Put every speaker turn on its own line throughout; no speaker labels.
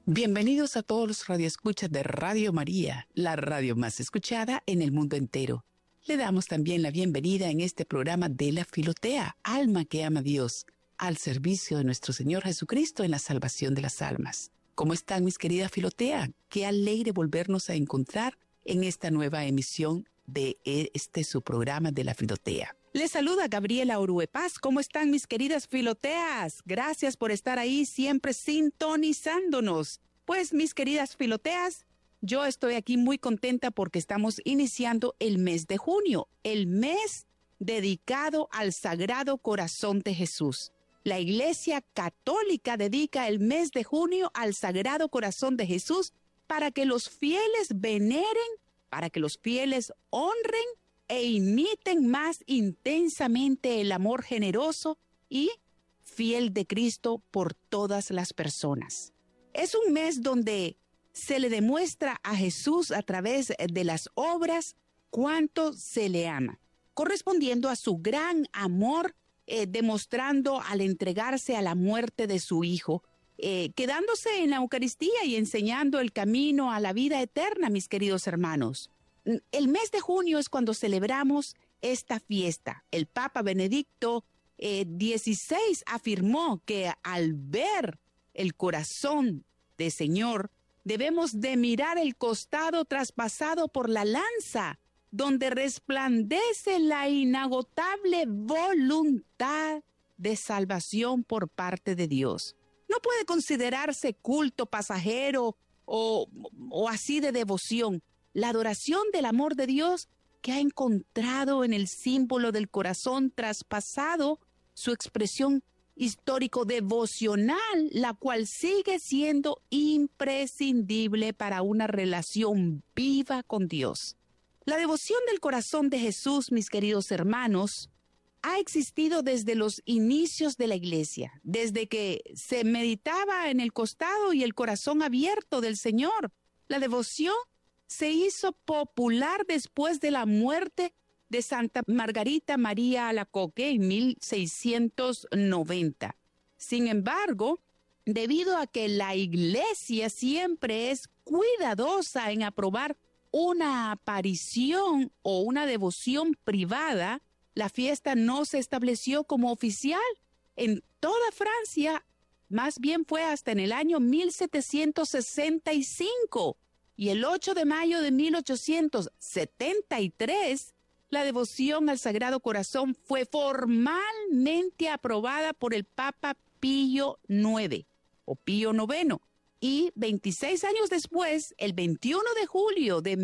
Bienvenidos a todos los radioescuchas de Radio María, la radio más escuchada en el mundo entero. Le damos también la bienvenida en este programa de la Filotea, alma que ama a Dios, al servicio de nuestro Señor Jesucristo en la salvación de las almas. ¿Cómo están, mis queridas Filotea? Qué alegre volvernos a encontrar en esta nueva emisión de su programa de la Filotea. Les saluda Gabriela Oruepaz. ¿Cómo están, mis queridas Filoteas? Gracias por estar ahí siempre sintonizándonos. Pues, mis queridas Filoteas, yo estoy aquí muy contenta porque estamos iniciando el mes de junio, el mes dedicado al Sagrado Corazón de Jesús. La Iglesia Católica dedica el mes de junio al Sagrado Corazón de Jesús para que los fieles veneren, para que los fieles honren e imiten más intensamente el amor generoso y fiel de Cristo por todas las personas. Es un mes donde se le demuestra a Jesús a través de las obras cuánto se le ama, correspondiendo a su gran amor, demostrando al entregarse a la muerte de su Hijo, quedándose en la Eucaristía y enseñando el camino a la vida eterna, mis queridos hermanos. El mes de junio es cuando celebramos esta fiesta. El Papa Benedicto XVI afirmó que al ver el corazón del Señor, debemos de mirar el costado traspasado por la lanza, donde resplandece la inagotable voluntad de salvación por parte de Dios. No puede considerarse culto pasajero o así de devoción. La adoración del amor de Dios que ha encontrado en el símbolo del corazón traspasado su expresión histórico-devocional, la cual sigue siendo imprescindible para una relación viva con Dios. La devoción del corazón de Jesús, mis queridos hermanos, ha existido desde los inicios de la Iglesia, desde que se meditaba en el costado y el corazón abierto del Señor. La devoción se hizo popular después de la muerte de Santa Margarita María Alacoque en 1690. Sin embargo, debido a que la Iglesia siempre es cuidadosa en aprobar una aparición o una devoción privada, la fiesta no se estableció como oficial en toda Francia, más bien fue hasta en el año 1765. Y el 8 de mayo de 1873, la devoción al Sagrado Corazón fue formalmente aprobada por el Papa Pío IX o Pío IX. Y 26 años después, el 21 de julio de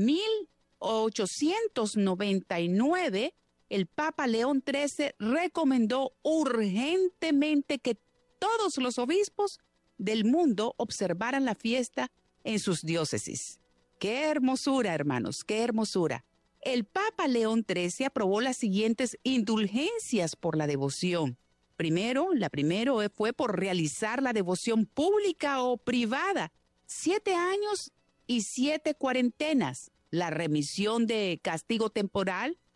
1899, el Papa León XIII recomendó urgentemente que todos los obispos del mundo observaran la fiesta en sus diócesis. ¡Qué hermosura, hermanos! ¡Qué hermosura! El Papa León XIII aprobó las siguientes indulgencias por la devoción. La primera fue por realizar la devoción pública o privada, 7 años y 7 cuarentenas, la remisión de castigo temporal